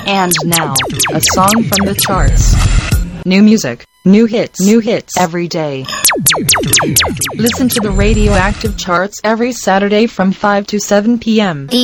And now, a song from the charts. New music, new hits every day. Listen to the Radioactive Charts every Saturday from 5 to 7 p.m.